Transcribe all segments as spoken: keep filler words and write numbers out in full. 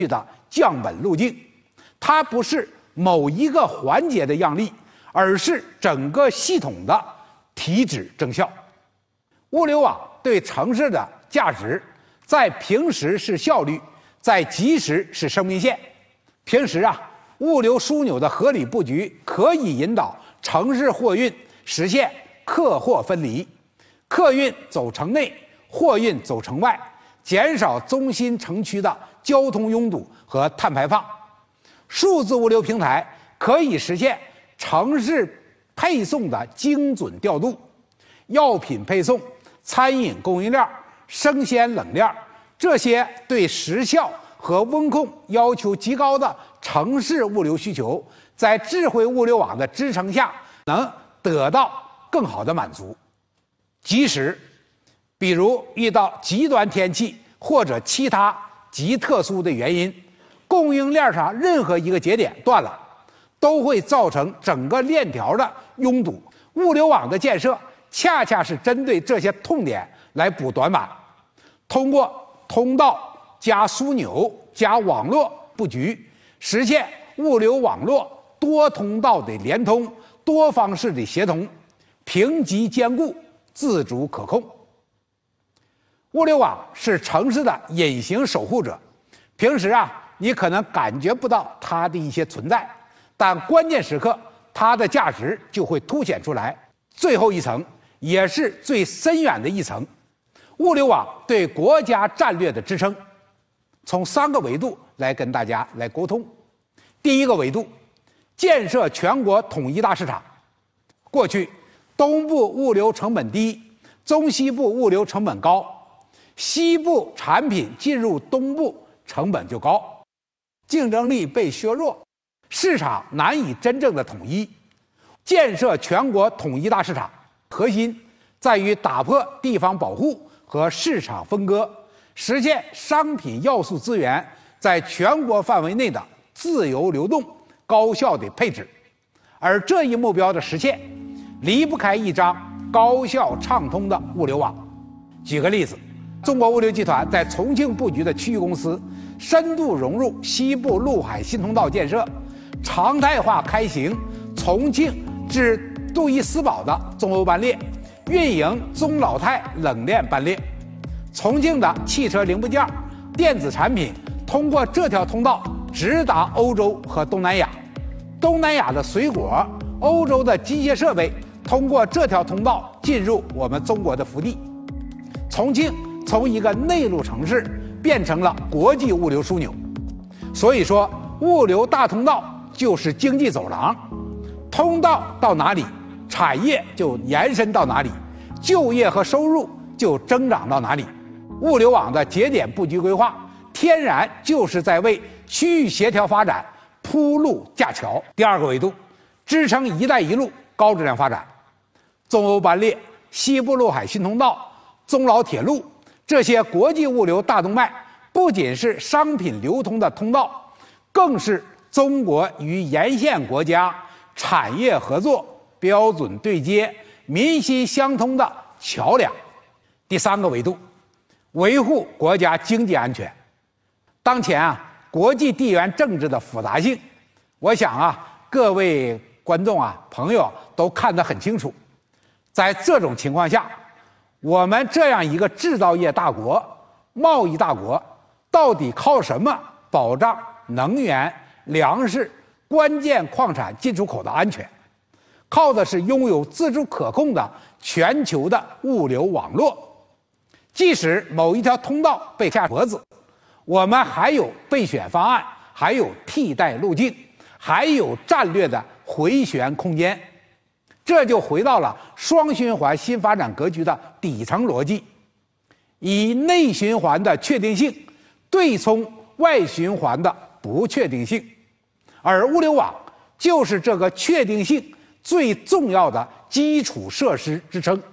的降本路径，它不是某一个环节的样例，而是整个系统的提质增效。物流网对城市的价值，在平时是效率，在即时是生命线。平时啊，物流枢纽的合理布局可以引导城市货运实现客货分离，客运走城内，货运走城外，减少中心城区的交通拥堵和碳排放。数字物流平台可以实现城市配送的精准调度，药品配送、餐饮供应链、生鲜冷链，这些对时效和温控要求极高的城市物流需求，在智慧物流网的支撑下，能得到更好的满足。即使比如遇到极端天气或者其他极特殊的原因，供应链上任何一个节点断了，都会造成整个链条的拥堵。物流网的建设恰恰是针对这些痛点来补短板，通过通道加枢纽加网络布局，实现物流网络多通道的连通、多方式的协同，平级兼顾，自主可控。物流网是城市的隐形守护者，平时啊，你可能感觉不到它的一些存在，但关键时刻，它的价值就会凸显出来。最后一层，也是最深远的一层，物流网对国家战略的支撑，从三个维度来跟大家来沟通。第一个维度，建设全国统一大市场。过去，东部物流成本低，中西部物流成本高，西部产品进入东部成本就高，竞争力被削弱，市场难以真正的统一。建设全国统一大市场，核心在于打破地方保护和市场分割，实现商品要素资源在全国范围内的自由流动、高效的配置。而这一目标的实现，离不开一张高效畅通的物流网。举个例子，中国物流集团在重庆布局的区域公司，深度融入西部陆海新通道建设，常态化开行重庆至杜伊斯堡的中欧班列，运营中老泰冷链班列。重庆的汽车零部件、电子产品通过这条通道直达欧洲和东南亚，东南亚的水果、欧洲的机械设备通过这条通道进入我们中国的腹地。重庆从一个内陆城市变成了国际物流枢纽。所以说，物流大通道就是经济走廊，通道到哪里，产业就延伸到哪里，就业和收入就增长到哪里。物流网的节点布局规划，天然就是在为区域协调发展铺路架桥。第二个维度，支撑“一带一路”高质量发展。中欧班列、西部陆海新通道、中老铁路，这些国际物流大动脉，不仅是商品流通的通道，更是中国与沿线国家产业合作、标准对接、民心相通的桥梁。第三个维度，维护国家经济安全。当前啊，国际地缘政治的复杂性，我想啊，各位观众啊、朋友都看得很清楚。在这种情况下，我们这样一个制造业大国、贸易大国，到底靠什么保障能源、粮食、关键矿产进出口的安全？靠的是拥有自主可控的全球的物流网络。即使某一条通道被掐脖子，我们还有备选方案，还有替代路径，还有战略的回旋空间。这就回到了双循环新发展格局的底层逻辑，以内循环的确定性对冲外循环的不确定性，而物流网就是这个确定性最重要的基础设施支撑。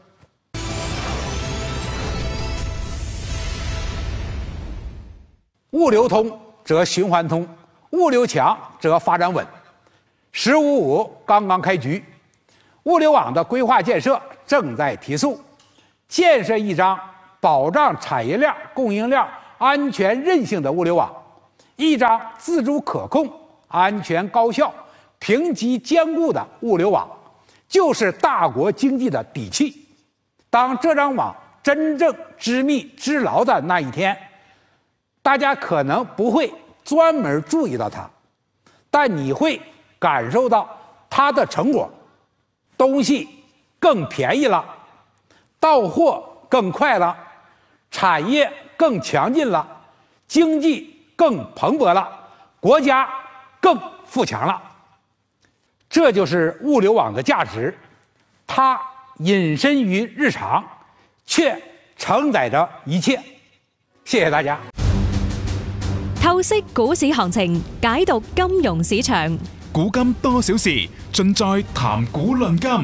物流通则循环通，物流强则发展稳。十五五刚刚开局，物流网的规划建设正在提速，建设一张保障产业链、供应链安全韧性的物流网， 一张自主可控、安全高效、评级坚固的物流网，就是大国经济的底气。当这张网真正织密织牢的那一天，大家可能不会专门注意到它，但你会感受到它的成果，东西更便宜了，到货更快了，产业更强劲了，经济更蓬勃了，国家更富强了。这就是物流网的价值，它隐身于日常，却承载着一切。谢谢大家。 透析股市行情，解讀金融市場。 古今多少事，盡在談股論金。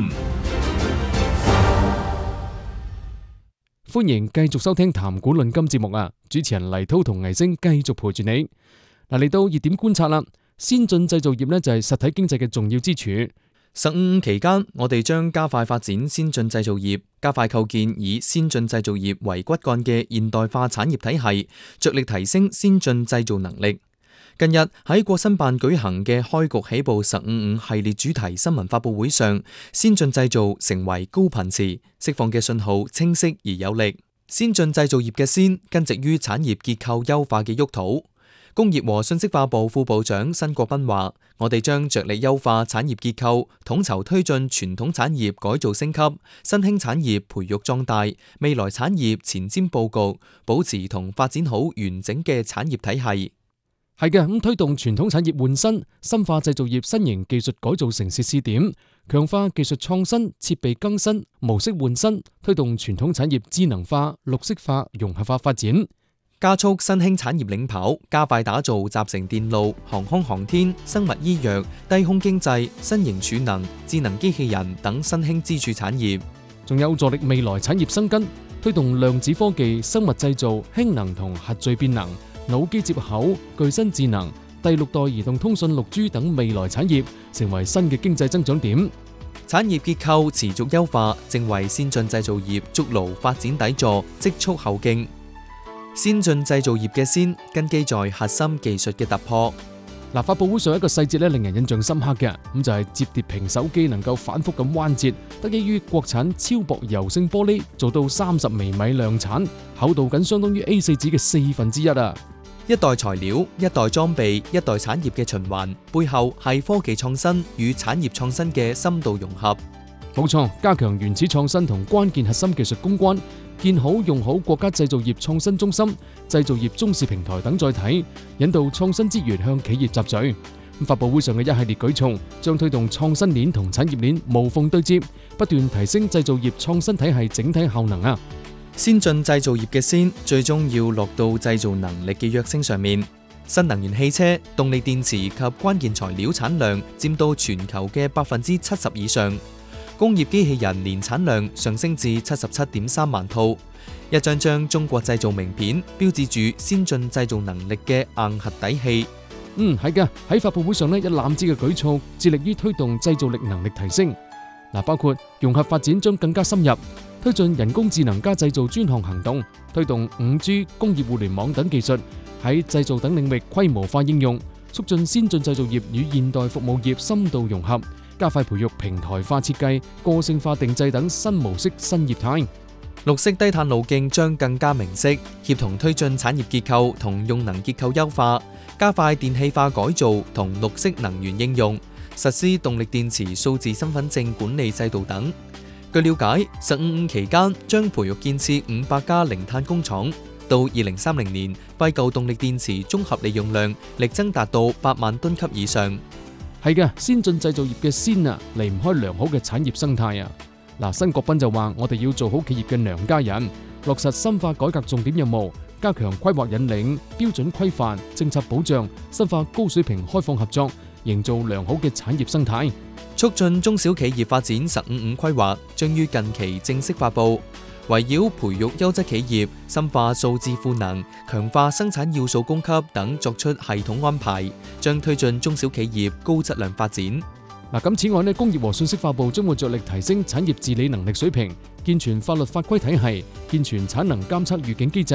歡迎繼續收聽談股論金節目啊！主持人黎滔同倪星繼續陪住你。嗱，嚟到熱點觀察啦，先進製造業呢就係實體經濟嘅重要支柱。 十五期間，我哋將加快發展先進製造業，加快構建以先進製造業為骨幹嘅現代化產業體系，着力提升先進製造能力。近日喺國新辦舉行嘅開局起步十五五系列主題新聞發佈會上，先進製造成為高頻詞，釋放嘅信號清晰而有力。先進製造業嘅先根植於產業結構優化嘅沃土。工業和信息化部副部長辛國斌話：我哋將着力優化產業結構，統籌推進傳統產業改造升級，新興產業培育壯大，未來產業前瞻佈局，保持同發展好完整嘅產業體系。 係嘅，咁推動傳統產業換新，深化製造業新型技術改造城市試點，強化技術創新、設備更新、模式換新，推動傳統產業智能化、綠色化、融合化發展。 加速新興產業領跑，加快打造集成電路、航空航天、生物醫藥、低空經濟、新型儲能、智能機器人等新興支柱產業。 仲有助力未來產業生根，推動量子科技、生物製造、氫能同核聚變能、腦機接口、具身智能、第六代移動通訊六 G 等未來產業，成為新嘅經濟增長點。 產業結構持續優化，正為先進製造業築牢發展底座，積蓄後勁。先進製造業嘅先根基在核心技術嘅突破。 嗱，發佈會上一個細節咧，令人印象深刻嘅，咁就係摺疊屏手機能夠反覆咁彎折，得益於國產超薄柔性玻璃，做到三十微米量產，厚度僅相當於 A 四 紙嘅四分之一啊！ 一代材料、一代裝備、一代產業嘅循環，背後係科技創新與產業創新嘅深度融合。 冇錯，加強原始創新同關鍵核心技術攻關，建好用好國家製造業創新中心、製造業中試平台等載體，引導創新資源向企業集聚。咁發佈會上嘅一系列舉措，將推動創新鏈同產業鏈無縫對接，不斷提升製造業創新體系整體效能啊！ 先進製造業嘅先，最終要落到製造能力嘅躍升上面。新能源汽車、動力電池及關鍵材料產量佔到全球嘅百分之七十以上。工業機器人年產量上升至七十七點三萬套，一張張中國製造名片標誌住先進製造能力嘅硬核底氣。 嗯，係嘅。喺發佈會上呢，一攬子嘅舉措，致力於推動製造力能力提升。嗱，包括融合發展將更加深入，推進人工智能加製造專項行動，推動五 G、工業互聯網等技術喺製造等領域規模化應用，促進先進製造業與現代服務業深度融合。加快培育平台化設計、個性化定製等新模式新業態。 綠色低碳路徑將更加明晰，協同推進產業結構同用能結構優化，加快電氣化改造同綠色能源應用，實施動力電池數字身份證管理制度等。據了解，十五五期間將培育建設五百家零碳工廠，到二零三零年廢舊動力電池綜合利用量力爭達到八萬噸級以上。 係嘅，先進製造業嘅先啊，離唔開良好嘅產業生態啊。嗱，辛國斌就話：我哋要做好企業嘅娘家人，落實深化改革重點任務，加強規劃引領、標準規範、政策保障，深化高水平開放合作，營造良好嘅產業生態。 促進中小企業發展十五五規劃將於近期正式發布。圍繞培育優質企業、深化數字賦能、強化生產要素供給等作出系統安排，將推進中小企業高質量發展。 嗱，咁此外呢，工業和信息化部將會着力提升產業治理能力水平，健全法律法規體系，健全產能監測預警機制，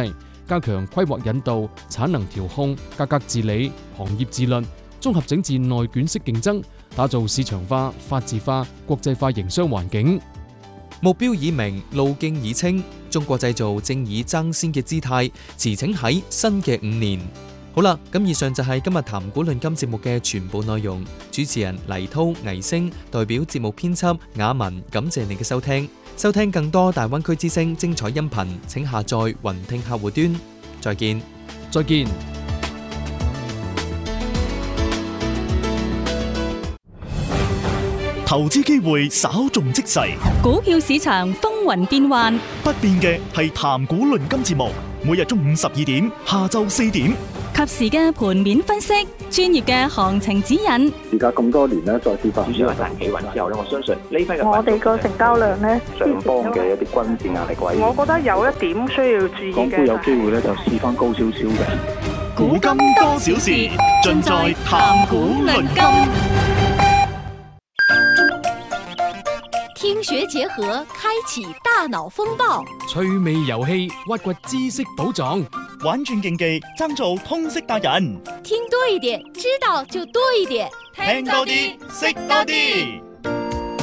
加強規劃引導、產能調控、價格治理、行業自律、綜合整治內卷式競爭，打造市場化、法治化、國際化營商環境。 目標已明，路徑已清，中國製造正以爭先嘅姿態馳騁喺新嘅五年。好啦，咁以上就係今日談股論金節目嘅全部內容。主持人黎濤、倪星代表節目編輯雅文，感謝你嘅收聽。收聽更多大灣區之聲精彩音頻，請下載雲聽客戶端。再見， 再見。 投資機會稍縱即逝， 股票市場風雲變幻， 不變嘅係談股論金節目，每日中午十二點，下晝四點， 及時嘅盤面分析，專業嘅行情指引。 而家咁多年咧，再跌翻， 主要係大企穩之後咧，我相信呢批嘅我哋個成交量咧， 上方嘅一啲均線壓力位， 我覺得有一點需要注意嘅。 港股有機會咧就試翻高少少嘅。 古今多少事，盡在談股論金。 聽學結合，開啟大腦風暴。 趣味遊戲，挖掘知識寶藏。 玩轉競技，爭做通識達人。 聽多一點，知道就多一點。 聽多啲，識多啲。